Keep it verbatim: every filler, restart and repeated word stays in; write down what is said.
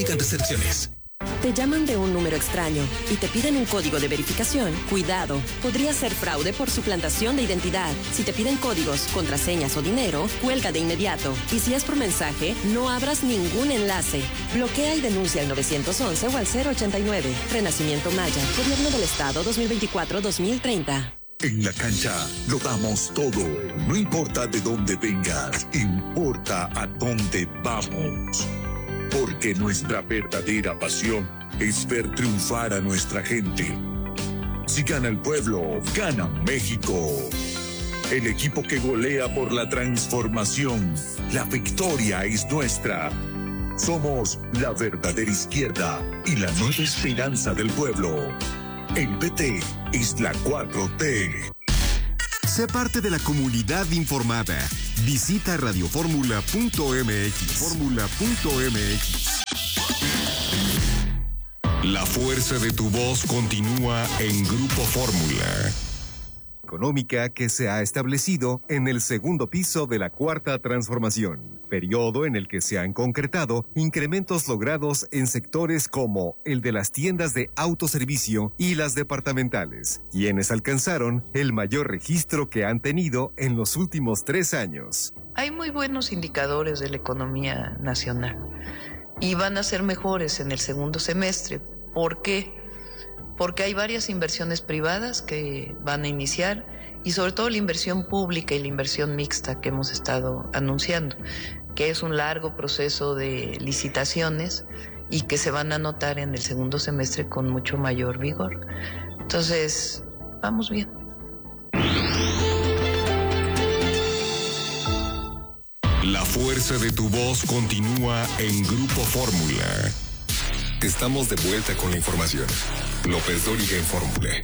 Aplican restricciones. Te llaman de un número extraño y te piden un código de verificación. Cuidado, podría ser fraude por suplantación de identidad. Si te piden códigos, contraseñas o dinero, cuelga de inmediato. Y si es por mensaje, no abras ningún enlace. Bloquea y denuncia al nueve once o al cero ochenta y nueve. Renacimiento Maya, Gobierno del Estado dos mil veinticuatro a dos mil treinta. En la cancha lo damos todo. No importa de dónde vengas, importa a dónde vamos. Porque nuestra verdadera pasión es ver triunfar a nuestra gente. Si gana el pueblo, gana México. El equipo que golea por la transformación. La victoria es nuestra. Somos la verdadera izquierda y la nueva esperanza del pueblo. El P T es la cuatro T. Sé parte de la comunidad informada. Visita radioformula punto m x. Fórmula punto m x. La fuerza de tu voz continúa en Grupo Fórmula. Económica que se ha establecido en el segundo piso de la Cuarta Transformación, periodo en el que se han concretado incrementos logrados en sectores como el de las tiendas de autoservicio y las departamentales, quienes alcanzaron el mayor registro que han tenido en los últimos tres años. Hay muy buenos indicadores de la economía nacional y van a ser mejores en el segundo semestre. ¿Por qué? Porque hay varias inversiones privadas que van a iniciar y sobre todo la inversión pública y la inversión mixta que hemos estado anunciando, que es un largo proceso de licitaciones y que se van a notar en el segundo semestre con mucho mayor vigor. Entonces, vamos bien. La fuerza de tu voz continúa en Grupo Fórmula. Estamos de vuelta con la información. López Dóriga en Fórmula.